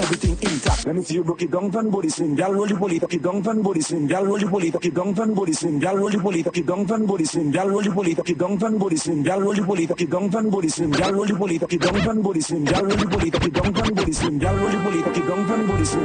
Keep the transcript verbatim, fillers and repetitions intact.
everything intact. Let me see you broke it down, fan body swing. Girl, roll your body, tuck it down, fan body swing. Girl, roll your body, tuck it down, fan body swing. Girl, roll your body, tuck it down, fan body swing. Girl, roll your body, tuck it down, fan body swing. Girl, roll your body, tuck it down, fan body swing. Girl, roll your body, tuck it down, fan body swing. Girl, roll your body, tuck it down, fan body swing. Girl, roll your body, tuck it down, fan body swing.